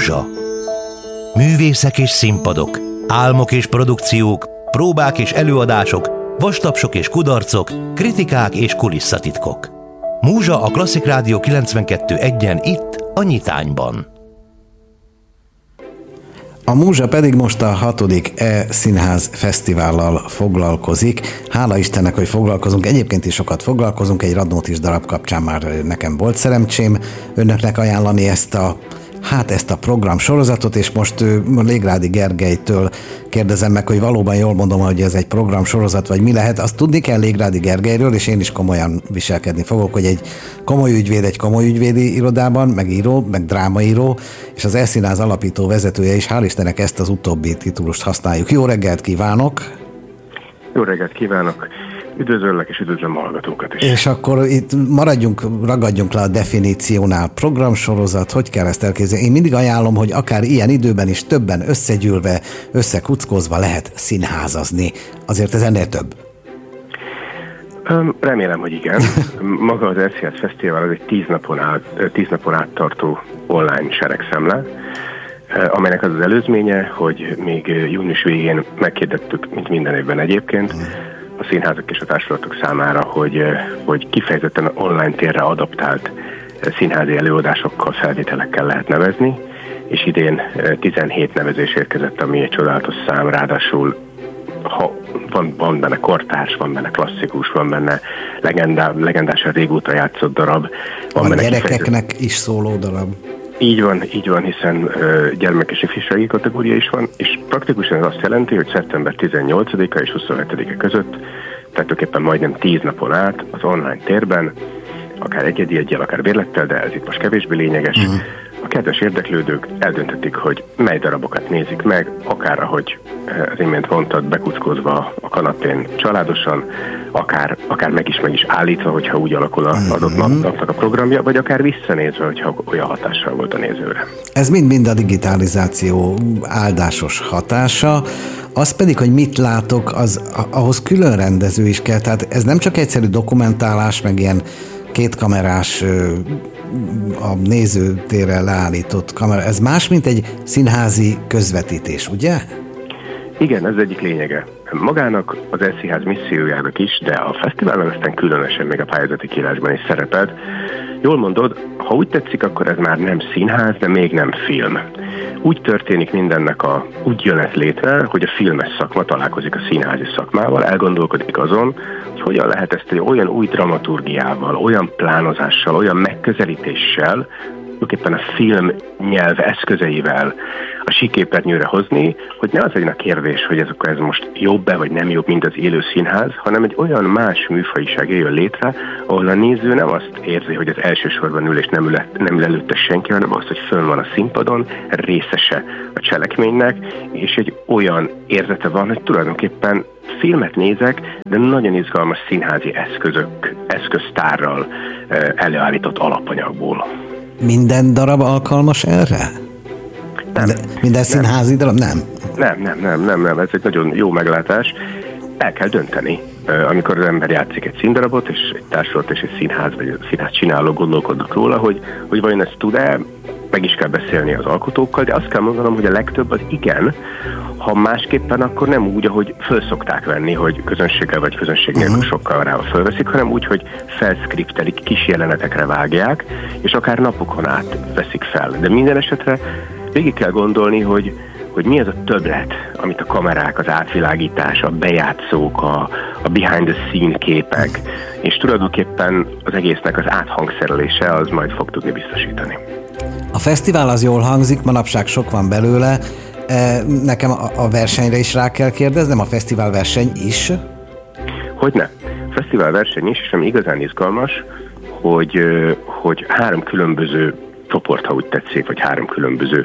Múzsa. Művészek és színpadok, álmok és produkciók, próbák és előadások, vastapsok és kudarcok, kritikák és kulisszatitkok. Múzsa a Klasszik Rádió 92.1-en itt, a Nyitányban. A Múzsa pedig most a 6. E-színház fesztivállal foglalkozik. Hála Istennek, hogy foglalkozunk. Egyébként is sokat foglalkozunk. Egy Radnótis darab kapcsán már nekem volt szerencsém önöknek ajánlani ezt a programsorozatot, és most Légrádi Gergelytől kérdezem meg, hogy valóban jól mondom, hogy ez egy programsorozat, vagy mi lehet. Azt tudni kell Légrádi Gergelyről, és én is komolyan viselkedni fogok, hogy egy komoly ügyvédi irodában, meg író, meg drámaíró, és az E-színház alapító vezetője is, hál' Istennek ezt az utóbbi titulust használjuk. Jó reggelt kívánok! Jó reggelt kívánok! Üdvözöllek, és üdvözlöm a hallgatókat is. És akkor itt ragadjunk le a definíciónál. Programsorozat, hogy kell ezt elképzelni? Én mindig ajánlom, hogy akár ilyen időben is többen összegyűlve, összekuckozva lehet színházazni. Azért ez ennél több. Remélem, hogy igen. Maga az E-színház fesztivál az egy 10 napon át tartó online seregszemle, amelynek az előzménye, hogy még június végén megkérdettük, mint minden évben egyébként, a színházak és a társulatok számára, hogy kifejezetten online térre adaptált színházi előadásokkal, felvételekkel lehet nevezni, és idén 17 nevezés érkezett, ami egy csodálatos szám, ráadásul van benne kortárs, van benne klasszikus, van benne legendásan régóta játszott darab. Van gyerekeknek is szóló darab. Így van, hiszen gyermek és ifjúsági kategória is van, és praktikusan ez azt jelenti, hogy szeptember 18-a és 27-e között, tehát éppen majdnem 10 napon át az online térben, akár egyedieggyel, akár bérlettel, de ez itt most kevésbé lényeges, a kedves érdeklődők eldönthetik, hogy mely darabokat nézik meg, akár ahogy az imént mondtad, bekuckozva a kanapén családosan, akár meg is állítva, hogyha úgy alakul az adott napnak a programja, vagy akár visszanézve, hogyha olyan hatással volt a nézőre. Ez mind a digitalizáció áldásos hatása. Az pedig, hogy mit látok, ahhoz külön rendező is kell. Tehát ez nem csak egyszerű dokumentálás, meg ilyen kétkamerás, a nézőtérre leállított kamera. Ez más, mint egy színházi közvetítés, ugye? Igen, ez egyik lényege. Magának az E-színház missziójának is, de a fesztiválon aztán különösen még a pályázati kiírásban is szerepelt. Jól mondod, ha úgy tetszik, akkor ez már nem színház, de még nem film. Úgy történik mindennek úgy jön ez létre, hogy a filmes szakma találkozik a színházi szakmával, elgondolkodik azon, hogy hogyan lehet ezt egy olyan új dramaturgiával, olyan plánozással, olyan megközelítéssel, tulajdonképpen a film nyelv eszközeivel a síkképernyőre hozni, hogy ne az legyen a kérdés, hogy ez most jobb-e vagy nem jobb, mint az élő színház, hanem egy olyan más műfajiság jön létre, ahol a néző nem azt érzi, hogy az elsősorban ül és nem ül előtte senki, hanem azt, hogy fönn van a színpadon, részese a cselekménynek, és egy olyan érzete van, hogy tulajdonképpen filmet nézek, de nagyon izgalmas színházi eszköztárral előállított alapanyagból. Minden darab alkalmas erre? Nem. Minden színházi darab? Nem. Nem. Ez egy nagyon jó meglátás. El kell dönteni, amikor az ember játszik egy színdarabot, és egy társulat és egy színház, vagy a színház csináló gondolkodnak róla, hogy vajon ezt tud-e, meg is kell beszélni az alkotókkal, de azt kell mondanom, hogy a legtöbb az igen, ha másképpen, akkor nem úgy, ahogy fölszokták venni, hogy közönséggel vagy közönség nélkül sokkal rá fölveszik, hanem úgy, hogy felszkriptelik, kis jelenetekre vágják, és akár napokon át veszik fel. De minden esetre végig kell gondolni, hogy mi az a többlet, amit a kamerák, az átvilágítás, a bejátszók, a behind the scene képek, és tulajdonképpen az egésznek az áthangszerelése az majd fog tudni biztosítani. A fesztivál az jól hangzik, manapság sok van belőle. Nekem a versenyre is rá kell kérdeznem, a fesztivál verseny is? Hogyne. A fesztivál verseny is, és ami igazán izgalmas, hogy 3 különböző csoport, ha úgy tetszik, vagy 3 különböző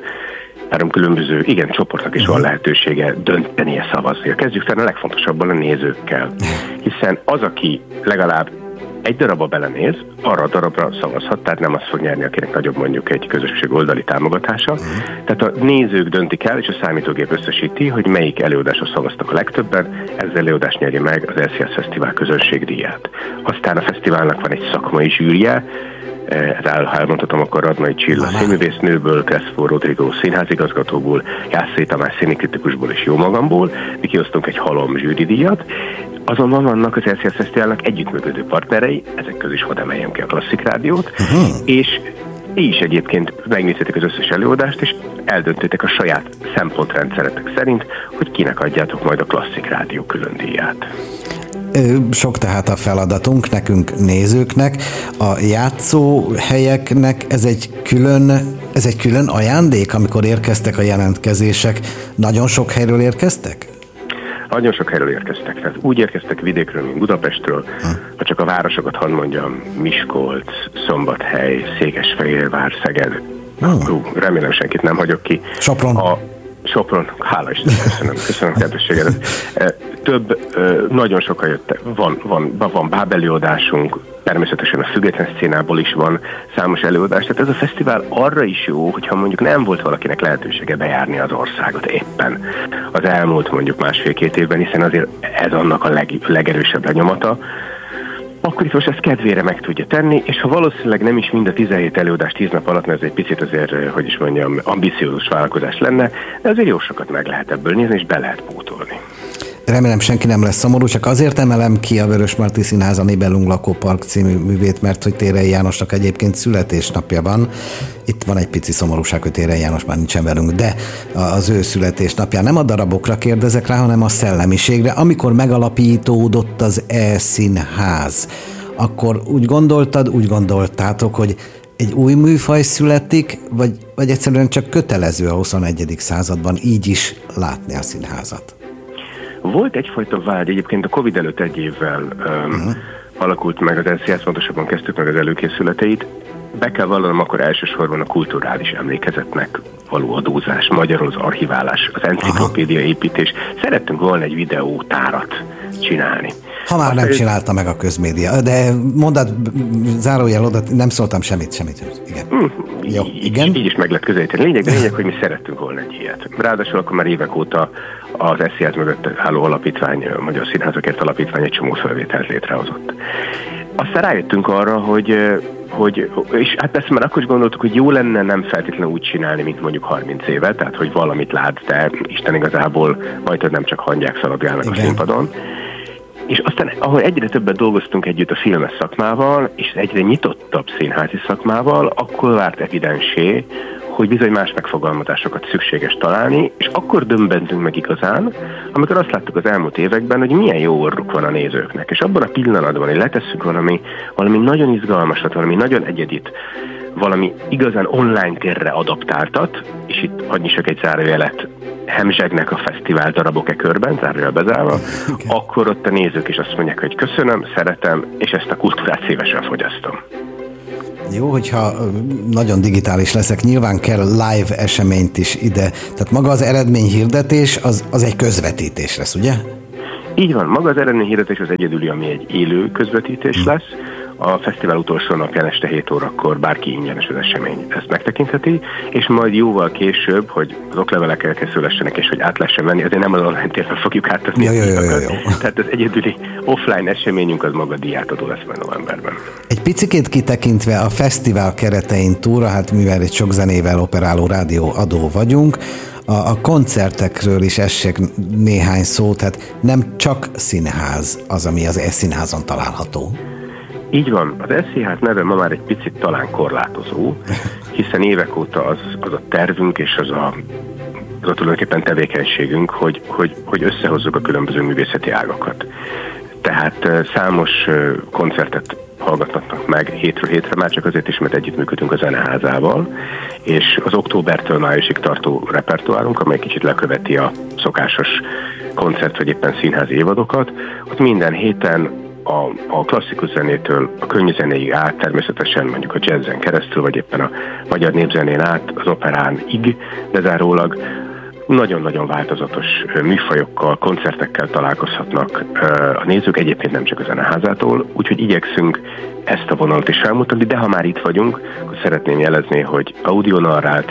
csoportnak is van lehetősége döntenie, szavazni. Kezdjük talán a legfontosabban a nézőkkel. Hiszen az, aki legalább egy darabba belenéz, arra a darabra szavazhat, tehát nem azt fog nyerni, akinek nagyobb mondjuk egy közösség oldali támogatása. Tehát a nézők döntik el, és a számítógép összesíti, hogy melyik előadásra szavaztak a legtöbben, ez az előadás nyeri meg az E-színház Fesztivál közönségdíját. Aztán a fesztiválnak van egy szakmai zsűrije, ha elmondhatom, akkor Radnai Csilla színművésznőből, Crespo Rodrigo színházigazgatóból, Jászai Tamás színikritikusból és jó magamból, mi kiosztunk egy halom zsűridíjat. Azonban vannak az SZSZ Fesztiválnak együttműködő partnerei, ezek közül is hadd emeljem ki a Klasszik Rádiót, és ti is egyébként megnéztétek az összes előadást, és eldöntöttek a saját szempontrendszeretek szerint, hogy kinek adjátok majd a Klasszik Rádió külön díját. Sok tehát a feladatunk nekünk nézőknek, a játszóhelyeknek ez egy külön ajándék, amikor érkeztek a jelentkezések. Nagyon sok helyről érkeztek? Nagyon sok helyről érkeztek. Tehát úgy érkeztek vidékről, mint Budapestről, ha csak a városokat hadd mondjam, Miskolc, Szombathely, Székesfehérvár, Szeged. Remélem senkit nem hagyok ki. Sopron, hála Istennek, köszönöm kedvességedet. Nagyon sokan jöttek, van bábelőadásunk, természetesen a független szcénából is van számos előadás. Tehát ez a fesztivál arra is jó, hogyha mondjuk nem volt valakinek lehetősége bejárni az országot éppen az elmúlt mondjuk 1,5-2 évben, hiszen azért ez annak a legerősebb lenyomata, akkor itt most ezt kedvére meg tudja tenni, és ha valószínűleg nem is mind a 17 előadás 10 nap alatt, mert ez egy picit azért, hogy is mondjam, ambiciózus vállalkozás lenne, de azért jó sokat meg lehet ebből nézni, és be lehet pótolni. Remélem senki nem lesz szomorú, csak azért emelem ki a Vörösmarty Színház a Nibelung lakópark című művét, mert hogy Térei Jánosnak egyébként születésnapja van. Itt van egy pici szomorúság, hogy Térei János már nincsen velünk, de az ő születésnapján nem a darabokra kérdezek rá, hanem a szellemiségre. Amikor megalapítódott az E-színház, akkor úgy gondoltátok, hogy egy új műfaj születik, vagy egyszerűen csak kötelező a 21. században így is látni a színházat? Volt egyfajta vágy, egyébként a Covid előtt 1 évvel alakult meg az NCS, pontosabban kezdtük meg az előkészületeit. Be kell vallanom, akkor elsősorban a kulturális emlékezetnek való adózás, magyarul az archiválás, az enciklopédia építés. Szerettünk volna egy videótárat csinálni. Ha már nem csinálta meg a közmédia, de mondd, zárójel oda, nem szóltam semmit. Igen. Jó, igen. Így is meg lett közelíteni. Lényeg, hogy mi szerettünk volna egy ilyet. Ráadásul akkor már évek óta az SZSZ mögött álló alapítvány, a Magyar Színházakért Alapítvány egy csomó felvételt létrehozott. Aztán rájöttünk arra, és hát persze már akkor is gondoltuk, hogy jó lenne nem feltétlenül úgy csinálni, mint mondjuk 30 éve, tehát hogy valamit látsz, de Isten igazából majd nem csak hangyák szaladgálnak a színpadon. És aztán, ahol egyre többet dolgoztunk együtt a filmes szakmával, és egyre nyitottabb színházi szakmával, akkor várt evidensé, hogy bizony más megfogalmazásokat szükséges találni, és akkor döbbentünk meg igazán, amikor azt láttuk az elmúlt években, hogy milyen jó orruk van a nézőknek, és abban a pillanatban, hogy letesszük valami nagyon izgalmasat, valami nagyon egyedit, valami igazán online térre adaptáltat, és itt hagyj csak egy zárójelet, hemzsegnek a fesztivál darabok körben, zárójel bezárva, akkor ott a nézők is azt mondják, hogy köszönöm, szeretem, és ezt a kultúrát szívesen fogyasztom. Jó, hogyha nagyon digitális leszek, nyilván kell live eseményt is ide. Tehát maga az eredményhirdetés, az egy közvetítés lesz, ugye? Így van, maga az eredményhirdetés az egyedüli, ami egy élő közvetítés lesz. A fesztivál utolsó napján este 7 órakor bárki ingyenes az esemény ezt megtekintheti, és majd jóval később, hogy az oklevelek elkészülhessenek, és hogy át lehessen venni, ezért nem az online térben fogjuk átadni. Tehát az egyedüli offline eseményünk az maga díjátadó lesz majd novemberben. Egy picikét kitekintve a fesztivál keretein túlra, hát mivel egy sok zenével operáló rádióadó vagyunk, a koncertekről is essék néhány szót, tehát nem csak színház az, ami az E-színházon található. Így van, az E-színház neve ma már egy picit talán korlátozó, hiszen évek óta az a tervünk és az a tulajdonképpen tevékenységünk, hogy összehozzuk a különböző művészeti ágakat. Tehát számos koncertet hallgatnak meg hétről hétre, már csak azért is, mert együttműködünk a Zeneházával, és az októbertől májusig tartó repertoárunk, amely kicsit leköveti a szokásos koncert vagy éppen színházi évadokat, ott minden héten a klasszikus zenétől a könnyű zenéig át, természetesen mondjuk a jazzen keresztül, vagy éppen a magyar népzenén át, az operánig bezárólag nagyon-nagyon változatos műfajokkal, koncertekkel találkozhatnak a nézők, egyébként nem csak a Zeneházától, úgyhogy igyekszünk ezt a vonalat is felmutatni, de ha már itt vagyunk, akkor szeretném jelezni, hogy audionarrált,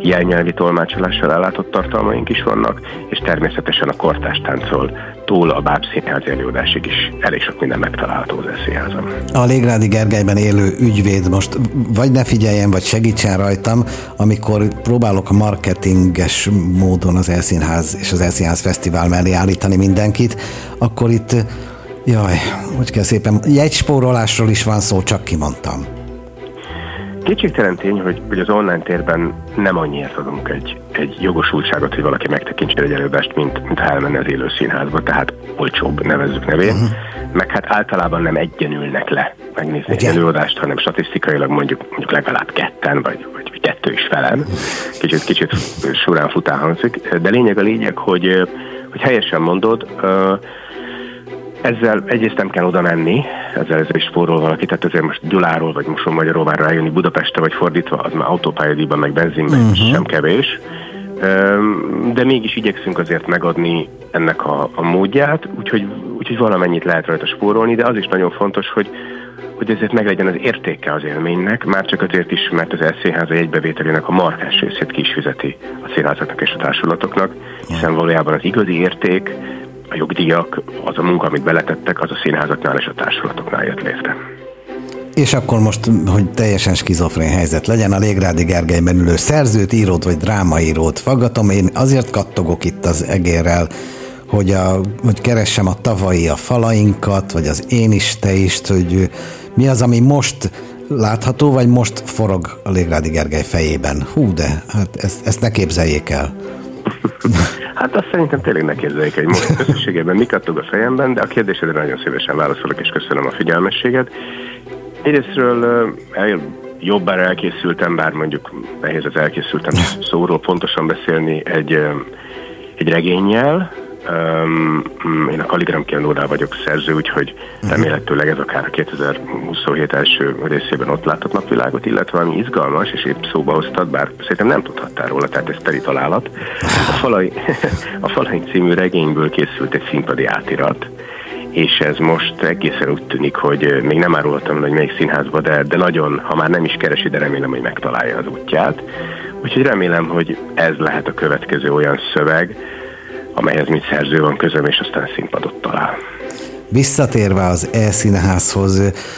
jelnyelvi tolmácsolással ellátott tartalmaink is vannak, és természetesen a kortárstáncról túl a bábszínházi előadásig is elég sok minden megtalálható az SZínházon. A Légrádi Gergelyben élő ügyvéd most vagy ne figyeljen, vagy segítsen rajtam, amikor próbálok a marketinges módon az E-színház és az E-színház fesztivál mellé állítani mindenkit, akkor itt, hogy kell szépen, jegyspórolásról is van szó, csak kimondtam. Kétségtelen tény, hogy az online térben nem annyiért adunk egy jogosultságot, hogy valaki megtekintse egy előadást, mint ha elmenne az élő színházba, tehát olcsóbb, nevezzük nevén. Meg hát általában nem egyenülnek le megnézni egy előadást, hanem statisztikailag mondjuk legalább ketten, vagy kettő is felen. Kicsit során fután hangzik, de lényeg a lényeg, hogy helyesen mondod, ezzel egyrészt nem kell oda menni, ezzel is spórol valaki, tehát azért most Gyuláról vagy Mosonmagyaróvárra eljönni Budapestre vagy fordítva, az már autópályadíjban meg benzinben sem kevés, de mégis igyekszünk azért megadni ennek a módját, úgyhogy valamennyit lehet rajta spórolni, de az is nagyon fontos, hogy ezért meglegyen az értéke az élménynek, már csak azért is, mert az E-színház jegybevételének a markáns részét ki is fizeti a színházaknak és a társulatoknak, hiszen valójában az igazi érték, a jogdíjak, az a munka, amit beletettek, az a színházaknál és a társulatoknál jött létre. És akkor most, hogy teljesen skizofrén helyzet legyen, a Légrádi Gergelyben ülő szerzőt, írót vagy drámaírót faggatom. Én azért kattogok itt az egérrel, hogy keressem a tavalyi a falainkat, vagy az én is, te is, hogy mi az, ami most látható, vagy most forog a Légrádi Gergely fejében. Hú, de hát ezt ne képzeljék el. Hát azt szerintem tényleg ne képzeljék egy most összességében mi kattog a fejemben, de a kérdésedre nagyon szívesen válaszolok, és köszönöm a figyelmességet. Egyrésztről jobban elkészültem, bár mondjuk nehéz az elkészültem szóról pontosan beszélni egy regénnyel. Én a Kaligram kiadónál vagyok szerző, úgyhogy remélhetőleg ez akár a 2027 első részében ott látott napvilágot, illetve ami izgalmas, és épp szóba hoztad, bár szerintem nem tudhattál róla, tehát ez teli találat. A Falaink című regényből készült egy színpadi átirat, és ez most egészen úgy tűnik, hogy még nem árultam, hogy melyik színházba, de nagyon, ha már nem is keresi, de remélem, hogy megtalálja az útját. Úgyhogy remélem, hogy ez lehet a következő olyan szöveg, amelyhez mint szerző van közöm, és aztán színpadot talál. Visszatérve az E-színházhoz,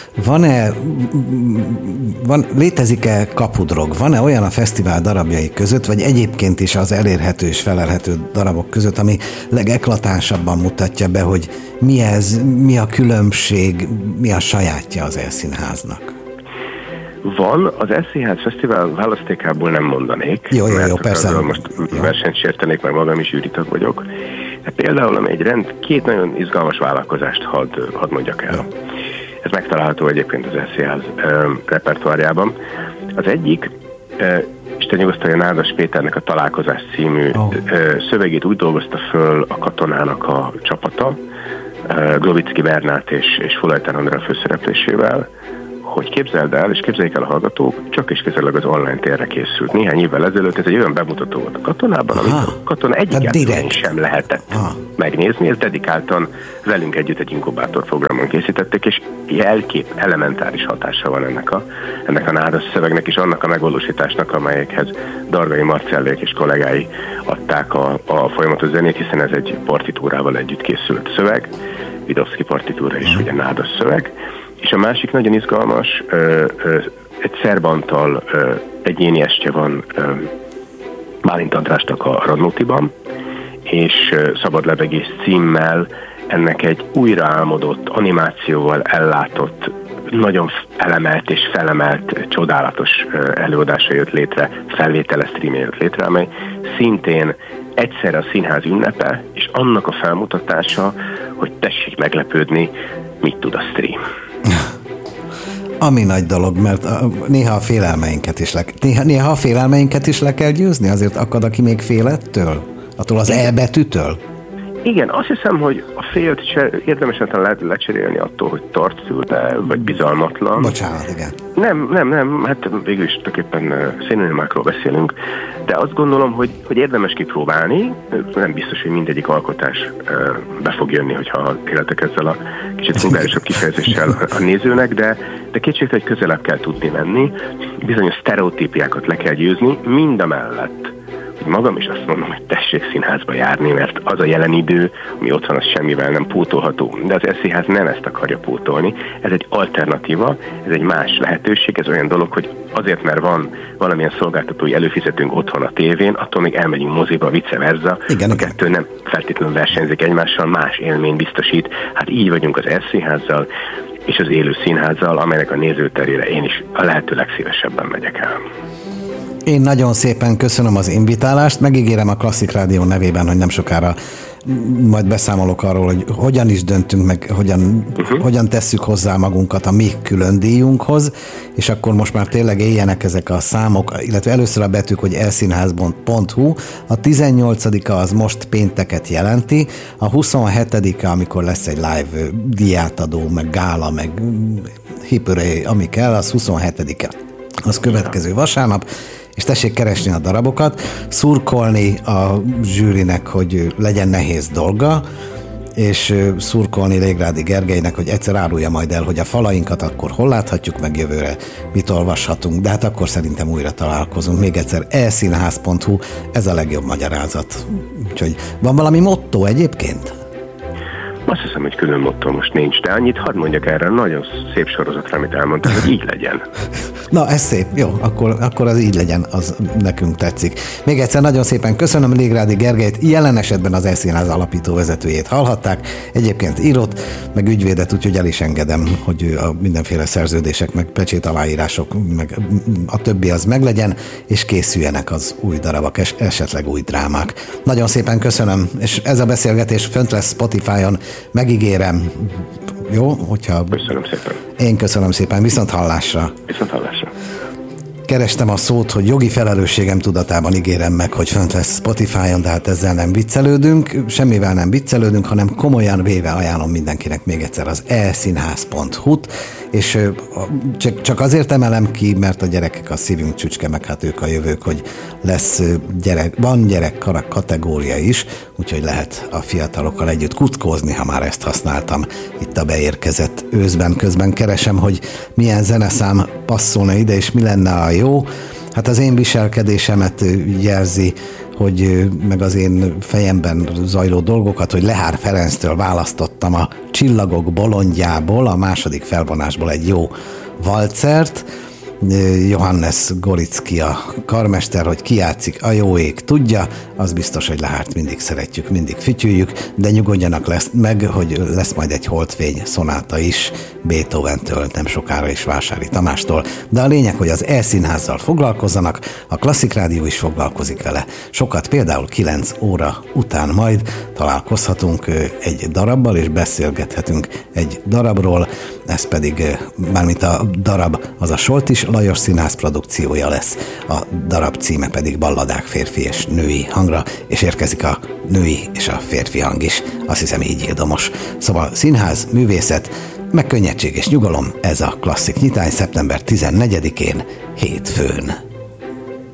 létezik-e kapudrog? Van-e olyan a fesztivál darabjai között, vagy egyébként is az elérhető és felelhető darabok között, ami legeklatánsabban mutatja be, hogy mi a különbség, mi a sajátja az E-színháznak? Van, az E-színház fesztivál választékából nem mondanék. Jó, persze. Most versenyt sértenék, mert magam is zsűritag vagyok. De például, ami két nagyon izgalmas vállalkozást hadd mondjak el. Jó. Ez megtalálható egyébként az E-színház repertoárjában. Az egyik, Isten nyugosztalja, Nádas Péternek a Találkozás című szövegét úgy dolgozta föl a Katonának a csapata, Glovicki Bernát és Fulajtán Andrea főszereplésével, hogy képzeld el, és képzeljék el a hallgatók, csak és közelleg az online térre készült. Néhány évvel ezelőtt ez egy olyan bemutató volt a Katonában, amit a Katona egyik sem lehetett megnézni, ezt dedikáltan velünk együtt egy inkubátor programon készítették, és jelkép elementáris hatása van ennek a nádas szövegnek, és annak a megvalósításnak, amelyekhez Dargai Marcellék és kollégái adták a folyamatos zenét, hiszen ez egy partitúrával együtt készült szöveg, Vidovszky partitúra és ugye nádas szöveg. És a másik nagyon izgalmas, egy Szerb Antal egyéni estje van Bálint Andrásnak a Radnótiban, és Szabad lebegés címmel ennek egy újraálmodott, animációval ellátott, nagyon elemelt és felemelt, csodálatos előadása jött létre, felvétele streamje jött létre, amely szintén egyszerre a színház ünnepe, és annak a felmutatása, hogy tessék meglepődni, mit tud a stream. Ami nagy dolog, mert néha a félelmeinket is le kell győzni, azért akad, aki még fél ettől? Attól az E betűtől? Igen, azt hiszem, hogy a félt érdemes lecserélni attól, hogy torcül, vagy bizalmatlan. Bocsánat, igen. Nem, hát végül is tulajdonképpen szinonimákról beszélünk, de azt gondolom, hogy érdemes kipróbálni, nem biztos, hogy mindegyik alkotás be fog jönni, hogyha éltek ezzel a kicsit vulgárisabb kifejezéssel a nézőnek, de kétségtelen, hogy közelebb kell tudni menni, bizonyos sztereotípiákat le kell győzni, mindamellett, hogy magam is azt mondom, hogy tessék színházba járni, mert az a jelen idő, ami ott van, az semmivel nem pótolható. De az színház nem ezt akarja pótolni, ez egy alternatíva, ez egy más lehetőség, ez olyan dolog, hogy azért, mert van valamilyen szolgáltatói előfizetünk otthon a tévén, attól még elmegyünk moziba, vice versa. Igen, a kettő nem feltétlenül versenyzik egymással, más élmény biztosít. Hát így vagyunk az színházzal és az élő színházzal, amelynek a nézőterére én is a lehető legszívesebben megyek el. Én nagyon szépen köszönöm az invitálást, megígérem a Klasszik Rádió nevében, hogy nem sokára majd beszámolok arról, hogy hogyan is döntünk meg, hogyan tesszük hozzá magunkat a mi külön díjunkhoz, és akkor most már tényleg éljenek ezek a számok, illetve először a betűk, hogy elszínház.hu, a 18-a az most pénteket jelenti, a 27-a, amikor lesz egy live díjátadó, meg gála, meg hipöré, ami kell, az 27-e. Az következő vasárnap, és tessék keresni a darabokat, szurkolni a zsűrinek, hogy legyen nehéz dolga, és szurkolni Légrádi Gergelynek, hogy egyszer árulja majd el, hogy a falainkat akkor hol láthatjuk, meg jövőre mit olvashatunk, de hát akkor szerintem újra találkozunk. Még egyszer elszínház.hu, ez a legjobb magyarázat. Úgyhogy van valami motto egyébként? Azt hiszem, hogy külön motto most nincs, de annyit hadd mondjak erre nagyon szép sorozatra, amit elmondtam, hogy így legyen. Na, ez szép. Jó, akkor az így legyen, az nekünk tetszik. Még egyszer nagyon szépen köszönöm Légrádi Gergelyt, jelen esetben az E-színház alapító vezetőjét hallhatták, egyébként írót, meg ügyvédet, úgyhogy el is engedem, hogy a mindenféle szerződések, meg pecsét aláírások, meg a többi az meglegyen, és készüljenek az új darabok, esetleg új drámák. Nagyon szépen köszönöm, és ez a beszélgetés fönt lesz Spotify-on, megígérem. Jó, hogyha... Köszönöm szépen. Én köszönöm szépen, viszont hallásra. Viszont hallásra. Kerestem a szót, hogy jogi felelősségem tudatában ígérem meg, hogy fönt lesz Spotify-on, de hát ezzel nem viccelődünk, semmivel nem viccelődünk, hanem komolyan véve ajánlom mindenkinek még egyszer az elszínház.hu-t, és csak azért emelem ki, mert a gyerekek a szívünk csücske, meg hát ők a jövők, hogy van gyerek kategória is, úgyhogy lehet a fiatalokkal együtt kutkózni, ha már ezt használtam itt a beérkezett őszben. Közben keresem, hogy milyen zeneszám passzolna ide, és mi lenne a jó. Hát az én viselkedésemet jelzi, hogy meg az én fejemben zajló dolgokat, hogy Lehár Ferenctől választottam a Csillagok bolondjából, a második felvonásból egy jó valcert. Johannes Golicki a karmester, hogy ki játszik, a jó ég tudja, az biztos, hogy Lehárt mindig szeretjük, mindig fütyüljük, de nyugodjanak meg, hogy lesz majd egy Holdfény szonáta is Beethoventől, nem sokára is Vásári Tamástól, de a lényeg, hogy az E-színházzal foglalkozzanak, a Klasszik Rádió is foglalkozik vele. Sokat, például 9 óra után majd találkozhatunk egy darabbal, és beszélgethetünk egy darabról, ez pedig, mármint a darab, az a Soltis Lajos színház produkciója lesz, a darab címe pedig Balladák férfi és női hangra, és érkezik a női és a férfi hang is, azt hiszem így ildomos. Szóval színház, művészet, meg könnyedség és nyugalom, ez a Klasszik nyitány szeptember 14-én, hétfőn.